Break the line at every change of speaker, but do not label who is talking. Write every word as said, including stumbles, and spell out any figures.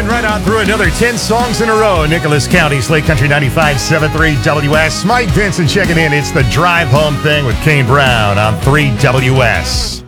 Rolling right on through another ten songs in a row. Nicholas County, Slate Country ninety-five point seven three W S. Mike Vincent checking in. It's the drive home thing with Kane Brown on three W S.